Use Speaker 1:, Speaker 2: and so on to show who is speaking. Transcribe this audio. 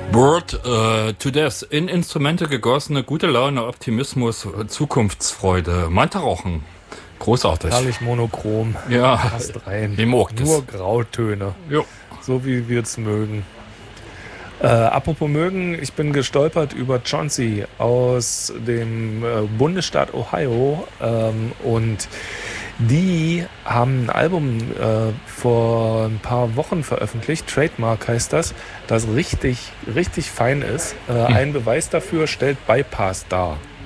Speaker 1: Bored to Death. In Instrumente gegossene, gute Laune, Optimismus, Zukunftsfreude. Mantarochen. Großartig.
Speaker 2: Herrlich monochrom.
Speaker 1: Ja,
Speaker 2: Passt rein.
Speaker 1: wie mag das?
Speaker 2: Nur Grautöne.
Speaker 1: Jo.
Speaker 2: So wie wir es mögen. Apropos mögen, ich bin gestolpert über Chauncey aus dem Bundesstaat Ohio und die haben ein Album vor ein paar Wochen veröffentlicht, Trademark heißt das richtig, richtig fein ist. Ein Beweis dafür stellt Bypass dar.